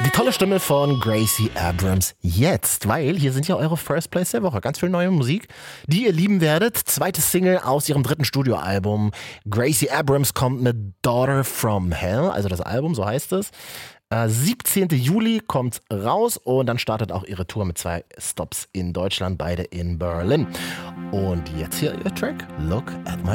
Die tolle Stimme von Gracie Abrams jetzt, weil hier sind ja eure First Plays der Woche. Ganz viel neue Musik, die ihr lieben werdet. Zweite Single aus ihrem 3. Studioalbum. Gracie Abrams kommt mit Daughter from Hell, also das Album, so heißt es. 17. Juli kommt raus und dann startet auch ihre Tour mit 2 Stops in Deutschland, beide in Berlin. Und jetzt hier ihr Track, Look at My